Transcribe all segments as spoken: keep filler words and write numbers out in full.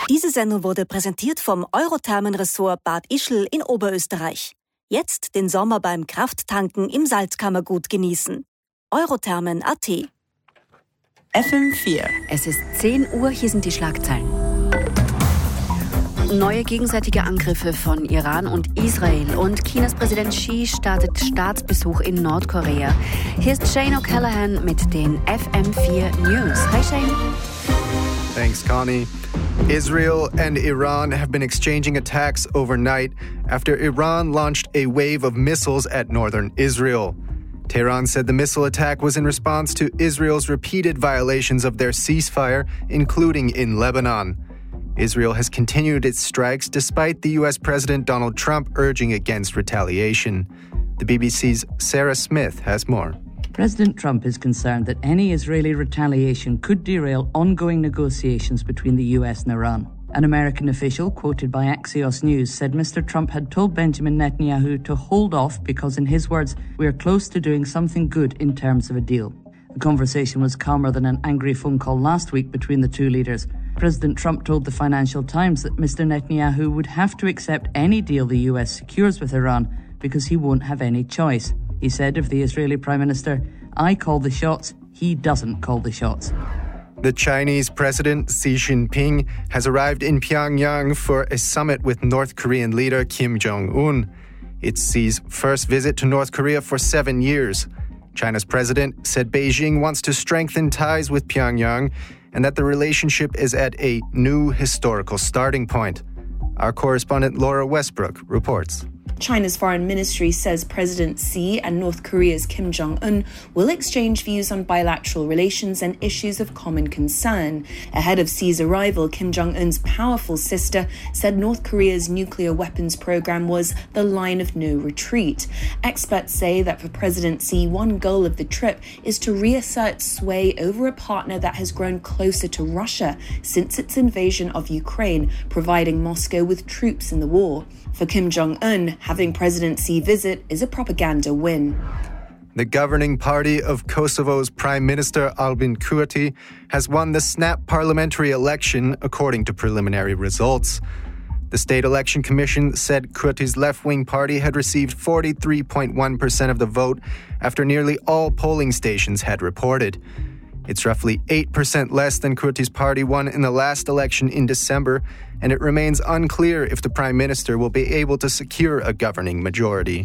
Diese Sendung wurde präsentiert vom Eurothermen-Ressort Bad Ischl in Oberösterreich. Jetzt den Sommer beim Krafttanken im Salzkammergut genießen. Eurothermen Punkt a t. F M vier. Es ist zehn Uhr, hier sind die Schlagzeilen. Neue gegenseitige Angriffe von Iran und Israel und Chinas Präsident Xi startet Staatsbesuch in Nordkorea. Hier ist Shane O'Callaghan mit den F M vier News. Hi Shane. Thanks, Connie. Israel and Iran have been exchanging attacks overnight after Iran launched a wave of missiles at northern Israel. Tehran said the missile attack was in response to Israel's repeated violations of their ceasefire, including in Lebanon. Israel has continued its strikes despite the U S President Donald Trump urging against retaliation. The B B C's Sarah Smith has more. President Trump is concerned that any Israeli retaliation could derail ongoing negotiations between the U S and Iran. An American official, quoted by Axios News, said Mister Trump had told Benjamin Netanyahu to hold off because, in his words, we are close to doing something good in terms of a deal. The conversation was calmer than an angry phone call last week between the two leaders. President Trump told the Financial Times that Mister Netanyahu would have to accept any deal the U S secures with Iran because he won't have any choice. He said of the Israeli Prime Minister, I call the shots, he doesn't call the shots. The Chinese President Xi Jinping has arrived in Pyongyang for a summit with North Korean leader Kim Jong-un. It's Xi's first visit to North Korea for seven years. China's president said Beijing wants to strengthen ties with Pyongyang and that the relationship is at a new historical starting point. Our correspondent Laura Westbrook reports. China's foreign ministry says President Xi and North Korea's Kim Jong-un will exchange views on bilateral relations and issues of common concern. Ahead of Xi's arrival, Kim Jong-un's powerful sister said North Korea's nuclear weapons program was the line of no retreat. Experts say that for President Xi, one goal of the trip is to reassert sway over a partner that has grown closer to Russia since its invasion of Ukraine, providing Moscow with troops in the war. For Kim Jong-un, having President Xi visit is a propaganda win. The governing party of Kosovo's Prime Minister Albin Kurti has won the snap parliamentary election according to preliminary results. The State Election Commission said Kurti's left-wing party had received forty-three point one percent of the vote after nearly all polling stations had reported. It's roughly eight percent less than Kurti's party won in the last election in December, and it remains unclear if the Prime Minister will be able to secure a governing majority.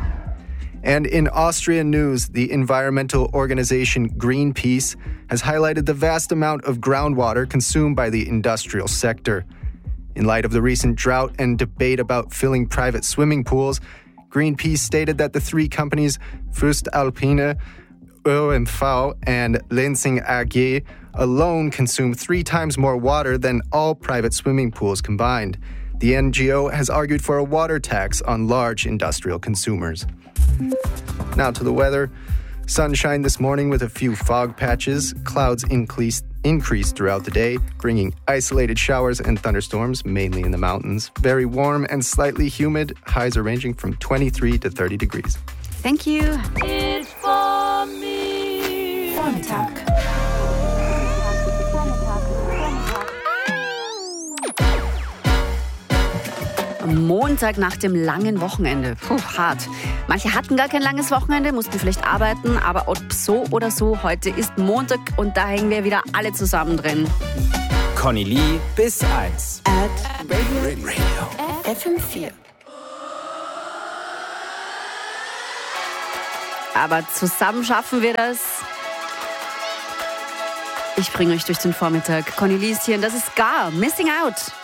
And in Austrian news, the environmental organization Greenpeace has highlighted the vast amount of groundwater consumed by the industrial sector. In light of the recent drought and debate about filling private swimming pools, Greenpeace stated that the three companies voestalpine, Ö M V and Lenzing A G alone consume three times more water than all private swimming pools combined. The N G O has argued for a water tax on large industrial consumers. Now to the weather. Sunshine this morning with a few fog patches. Clouds increased, increased throughout the day, bringing isolated showers and thunderstorms, mainly in the mountains. Very warm and slightly humid. Highs are ranging from twenty-three to thirty degrees. Thank you. It's for me. Vormittag. Montag nach dem langen Wochenende. Puh, hart. Manche hatten gar kein langes Wochenende, mussten vielleicht arbeiten, aber ob so oder so, heute ist Montag und da hängen wir wieder alle zusammen drin. Conny Lee bis eins. At Radio, Radio. F M vier. Aber zusammen schaffen wir das. Ich bringe euch durch den Vormittag. Conny Lee ist hier und das ist Gar. Missing Out.